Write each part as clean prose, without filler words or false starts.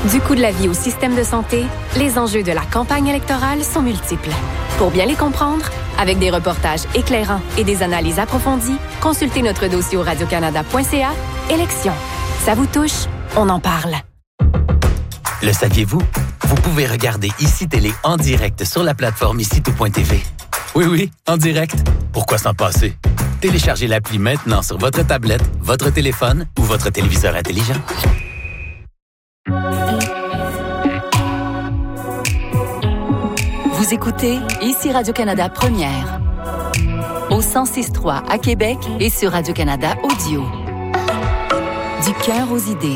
Du coût de la vie au système de santé, les enjeux de la campagne électorale sont multiples. Pour bien les comprendre, avec des reportages éclairants et des analyses approfondies, consultez notre dossier au radiocanada.ca. Élections. Ça vous touche? On en parle. Le saviez-vous? Vous pouvez regarder ICI Télé en direct sur la plateforme ICI.tv. Oui, en direct. Pourquoi s'en passer? Téléchargez l'appli maintenant sur votre tablette, votre téléphone ou votre téléviseur intelligent. Vous écoutez ici Radio-Canada Première. Au 106.3 à Québec et sur Radio-Canada Audio. Du cœur aux idées.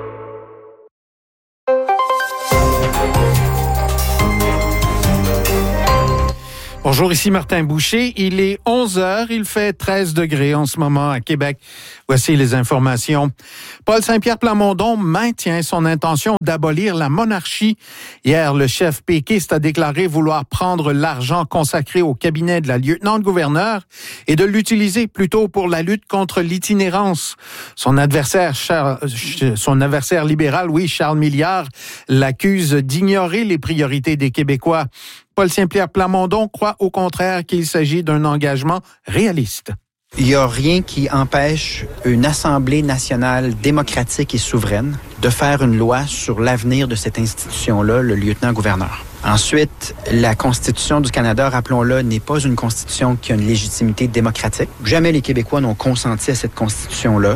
Bonjour, ici Martin Boucher. Il est 11h, il fait 13 degrés en ce moment à Québec. Voici les informations. Paul Saint-Pierre Plamondon maintient son intention d'abolir la monarchie. Hier, le chef péquiste a déclaré vouloir prendre l'argent consacré au cabinet de la lieutenant-gouverneur et de l'utiliser plutôt pour la lutte contre l'itinérance. Son adversaire libéral, Charles Milliard, l'accuse d'ignorer les priorités des Québécois. Paul Saint-Pierre Plamondon croit au contraire qu'il s'agit d'un engagement réaliste. Il n'y a rien qui empêche une Assemblée nationale démocratique et souveraine de faire une loi sur l'avenir de cette institution-là, le lieutenant-gouverneur. Ensuite, la Constitution du Canada, rappelons-le, n'est pas une constitution qui a une légitimité démocratique. Jamais les Québécois n'ont consenti à cette constitution-là.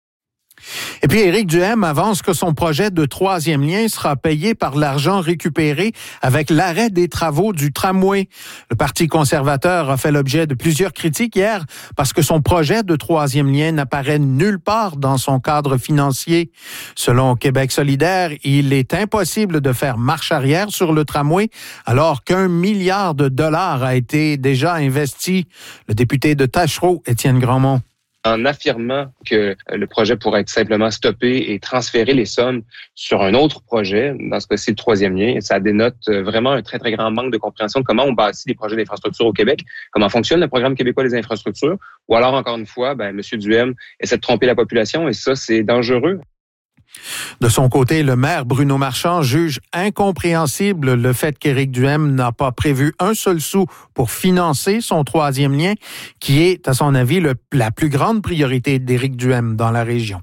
Et puis, Éric Duhaime avance que son projet de troisième lien sera payé par l'argent récupéré avec l'arrêt des travaux du tramway. Le Parti conservateur a fait l'objet de plusieurs critiques hier parce que son projet de troisième lien n'apparaît nulle part dans son cadre financier. Selon Québec solidaire, il est impossible de faire marche arrière sur le tramway alors qu'1 milliard de dollars a été déjà investi. Le député de Tachereau, Étienne Grandmont. En affirmant que le projet pourrait être simplement stoppé et transférer les sommes sur un autre projet, dans ce cas-ci le troisième lien, ça dénote vraiment un très, très grand manque de compréhension de comment on bâtit des projets d'infrastructure au Québec, comment fonctionne le programme québécois des infrastructures, ou alors, encore une fois, M. Duhaime essaie de tromper la population et ça, c'est dangereux. De son côté, le maire Bruno Marchand juge incompréhensible le fait qu'Éric Duhaime n'a pas prévu un seul sou pour financer son troisième lien, qui est, à son avis, la plus grande priorité d'Éric Duhaime dans la région.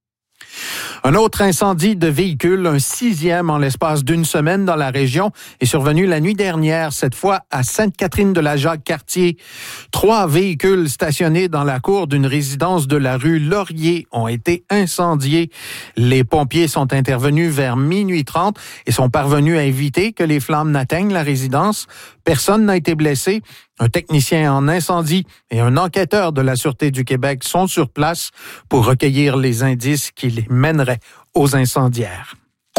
Un autre incendie de véhicule, un 6e en l'espace d'une semaine dans la région, est survenu la nuit dernière, cette fois à Sainte-Catherine-de-la-Jacques-Cartier. 3 véhicules stationnés dans la cour d'une résidence de la rue Laurier ont été incendiés. Les pompiers sont intervenus vers 12h30 et sont parvenus à éviter que les flammes n'atteignent la résidence. Personne n'a été blessé. Un technicien en incendie et un enquêteur de la Sûreté du Québec sont sur place pour recueillir les indices qui les mèneraient aux incendiaires.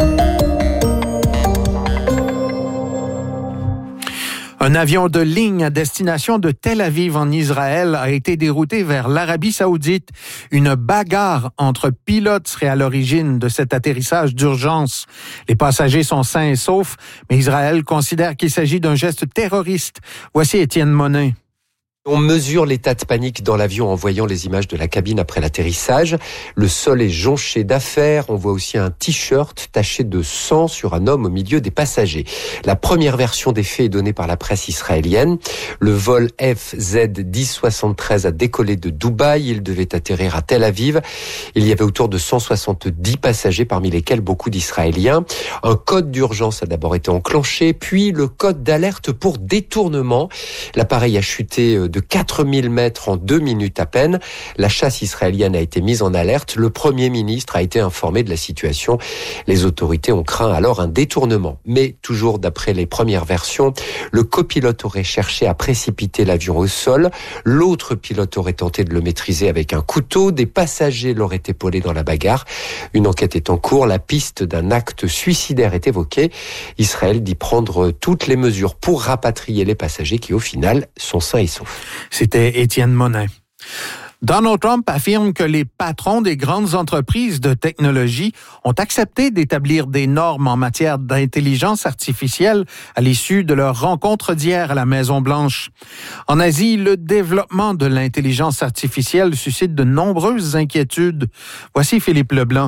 Un avion de ligne à destination de Tel Aviv en Israël a été dérouté vers l'Arabie saoudite. Une bagarre entre pilotes serait à l'origine de cet atterrissage d'urgence. Les passagers sont sains et saufs, mais Israël considère qu'il s'agit d'un geste terroriste. Voici Étienne Monin. On mesure l'état de panique dans l'avion en voyant les images de la cabine après l'atterrissage. Le sol est jonché d'affaires. On voit aussi un t-shirt taché de sang sur un homme au milieu des passagers. La première version des faits est donnée par la presse israélienne. Le vol FZ-1073 a décollé de Dubaï. Il devait atterrir à Tel Aviv. Il y avait autour de 170 passagers, parmi lesquels beaucoup d'Israéliens. Un code d'urgence a d'abord été enclenché, puis le code d'alerte pour détournement. L'appareil a chuté de 4000 mètres en 2 minutes à peine. La chasse israélienne a été mise en alerte. Le Premier ministre a été informé de la situation. Les autorités ont craint alors un détournement. Mais toujours d'après les premières versions, le copilote aurait cherché à précipiter l'avion au sol. L'autre pilote aurait tenté de le maîtriser avec un couteau. Des passagers l'auraient épaulé dans la bagarre. Une enquête est en cours. La piste d'un acte suicidaire est évoquée. Israël dit prendre toutes les mesures pour rapatrier les passagers qui, au final, sont sains et saufs. C'était Étienne Monin. Donald Trump affirme que les patrons des grandes entreprises de technologie ont accepté d'établir des normes en matière d'intelligence artificielle à l'issue de leur rencontre d'hier à la Maison-Blanche. En Asie, le développement de l'intelligence artificielle suscite de nombreuses inquiétudes. Voici Philippe Leblanc.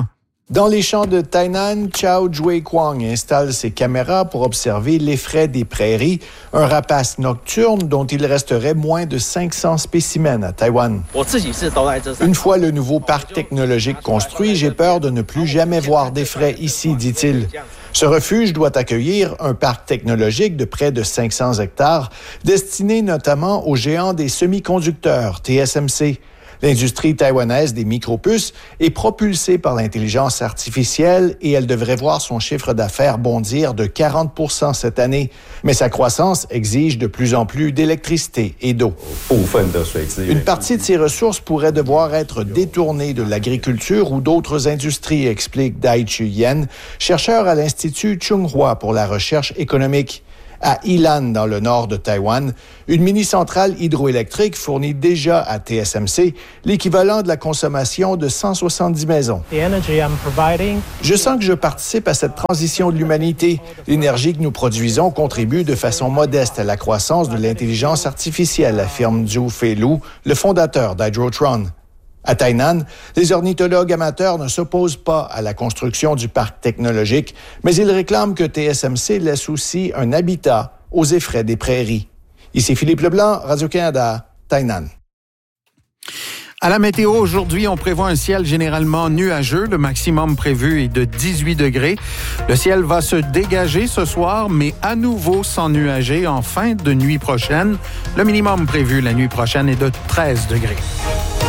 Dans les champs de Tainan, Chao Jue-Kwang installe ses caméras pour observer l'effraie des prairies, un rapace nocturne dont il resterait moins de 500 spécimens à Taïwan. Une fois le nouveau parc technologique construit, j'ai peur de ne plus jamais voir d'effraie ici, dit-il. Ce refuge doit accueillir un parc technologique de près de 500 hectares, destiné notamment aux géants des semi-conducteurs, TSMC. L'industrie taïwanaise des micropuces est propulsée par l'intelligence artificielle et elle devrait voir son chiffre d'affaires bondir de 40% cette année. Mais sa croissance exige de plus en plus d'électricité et d'eau. Une partie de ces ressources pourrait devoir être détournée de l'agriculture ou d'autres industries, explique Dai Chu-Yen, chercheur à l'Institut Chung-Hua pour la recherche économique. À Ilan, dans le nord de Taïwan, une mini-centrale hydroélectrique fournit déjà à TSMC l'équivalent de la consommation de 170 maisons. Je sens que je participe à cette transition de l'humanité. L'énergie que nous produisons contribue de façon modeste à la croissance de l'intelligence artificielle, affirme Zhu Feilu, le fondateur d'Hydrotron. À Tainan, les ornithologues amateurs ne s'opposent pas à la construction du parc technologique, mais ils réclament que TSMC laisse aussi un habitat aux effraies des prairies. Ici Philippe Leblanc, Radio-Canada, Tainan. À la météo, aujourd'hui, on prévoit un ciel généralement nuageux. Le maximum prévu est de 18 degrés. Le ciel va se dégager ce soir, mais à nouveau s'ennuager en fin de nuit prochaine. Le minimum prévu la nuit prochaine est de 13 degrés.